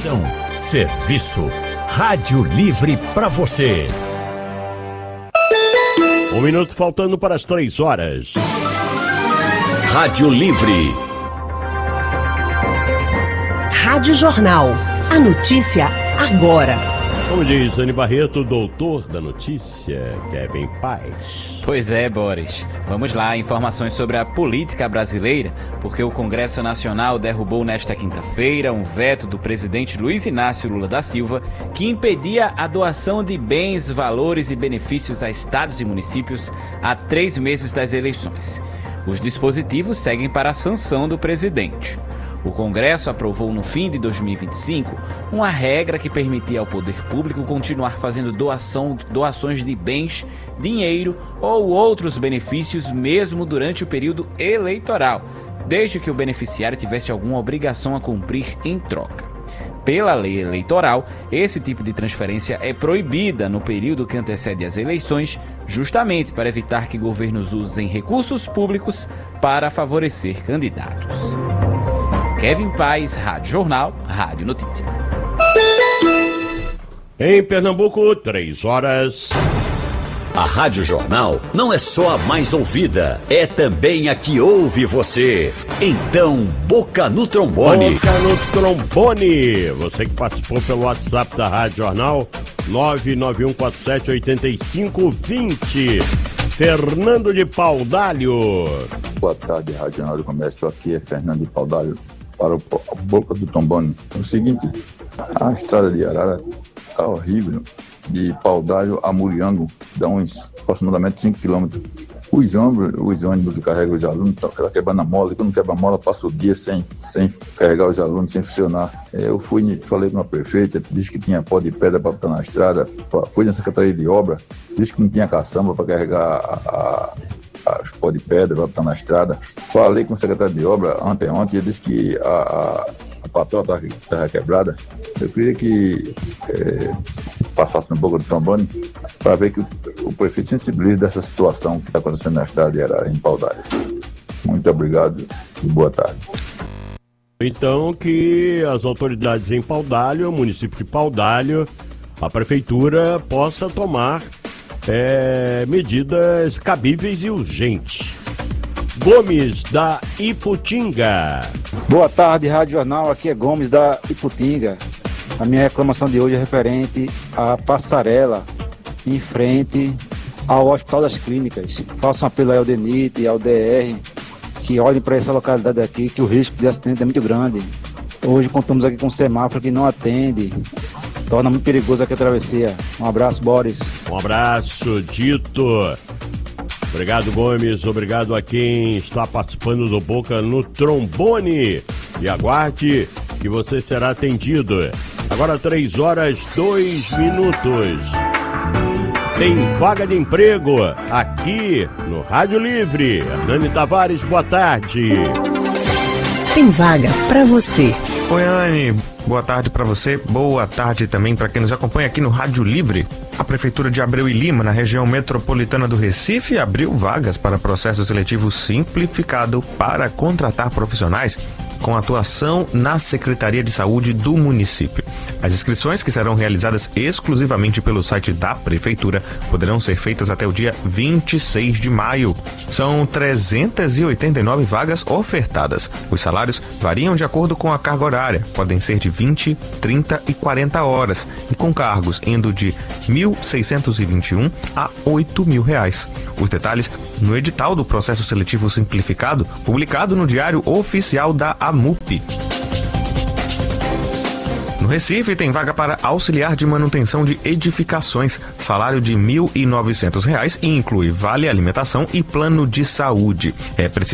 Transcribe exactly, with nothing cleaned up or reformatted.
Informação, serviço. Rádio Livre para você. Um minuto faltando para as três horas. Rádio Livre. Rádio Jornal. A notícia agora. Como diz Dani Barreto, doutor da notícia, Kevin Paz. Pois é, Boris. Vamos lá, informações sobre a política brasileira, porque o Congresso Nacional derrubou nesta quinta-feira um veto do presidente Luiz Inácio Lula da Silva que impedia a doação de bens, valores e benefícios a estados e municípios há três meses das eleições. Os dispositivos seguem para a sanção do presidente. O Congresso aprovou no fim de dois mil e vinte e cinco uma regra que permitia ao poder público continuar fazendo doação, doações de bens, dinheiro ou outros benefícios mesmo durante o período eleitoral, desde que o beneficiário tivesse alguma obrigação a cumprir em troca. Pela lei eleitoral, esse tipo de transferência é proibida no período que antecede as eleições, justamente para evitar que governos usem recursos públicos para favorecer candidatos. Kevin Paz, Rádio Jornal, Rádio Notícia. Em Pernambuco, três horas. A Rádio Jornal não é só a mais ouvida, é também a que ouve você. Então, boca no trombone. Boca no trombone. Você que participou pelo WhatsApp da Rádio Jornal, nove nove um quatro sete oito cinco dois zero. Fernando de Paudalho. Boa tarde, Rádio Jornal do Comércio. Aqui é Fernando de Paudalho para o Boca do Trombone. É o seguinte, a estrada de Arara está horrível. De Paudalho a Muriango, dá uns aproximadamente cinco quilômetros. Os ônibus, os ônibus que carregam os alunos estão quebrando a mola, e quando quebra a mola passa o dia sem, sem carregar os alunos, sem funcionar. Eu fui, falei com a prefeita, disse que tinha pó de pedra para botar na estrada, fui na Secretaria de Obra, disse que não tinha caçamba para carregar a, a, os pó de pedra para botar na estrada. Falei com o secretário de Obra ontem, ontem, ele disse que a, a, a patroa estava quebrada. Eu queria que é, passasse no Boca do Trombone para ver que o, o prefeito sensibilize dessa situação que está acontecendo na estrada de Arara, em Paudalho. Muito obrigado e boa tarde. Então, que as autoridades em Paudalho, o município de Paudalho, a prefeitura possa tomar é, medidas cabíveis e urgentes. Gomes da Iputinga. Boa tarde, Rádio Jornal. Aqui é Gomes da Iputinga. A minha reclamação de hoje é referente à passarela em frente ao Hospital das Clínicas. Faço um apelo ao DENIT e ao D R que olhem para essa localidade aqui, que o risco de acidente é muito grande. Hoje contamos aqui com um semáforo que não atende, torna muito perigoso aqui a travessia. Um abraço, Boris. Um abraço, Dito. Obrigado, Gomes. Obrigado a quem está participando do Boca no Trombone. E aguarde que você será atendido. Agora três horas, dois minutos. Tem vaga de emprego aqui no Rádio Livre. Hernani Tavares, boa tarde. Tem vaga pra você. Oi, Anne. Boa tarde para você. Boa tarde também para quem nos acompanha aqui no Rádio Livre. A Prefeitura de Abreu e Lima, na região metropolitana do Recife, abriu vagas para processo seletivo simplificado para contratar profissionais com atuação na Secretaria de Saúde do município. As inscrições, que serão realizadas exclusivamente pelo site da Prefeitura, poderão ser feitas até o dia vinte e seis de maio. São trezentas e oitenta e nove vagas ofertadas. Os salários variam de acordo com a carga horária, podem ser de vinte, trinta e quarenta horas, e com cargos indo de mil seiscentos e vinte e um a oito mil reais. Os detalhes no edital do processo seletivo simplificado, publicado no Diário Oficial da AMUP. No Recife, tem vaga para auxiliar de manutenção de edificações, salário de mil e novecentos reais e inclui vale alimentação e plano de saúde. É preciso